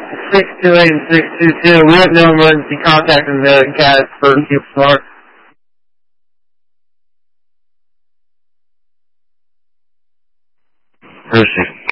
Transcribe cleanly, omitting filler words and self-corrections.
628 and 622. We have no emergency contact in the gas first floor. Percy.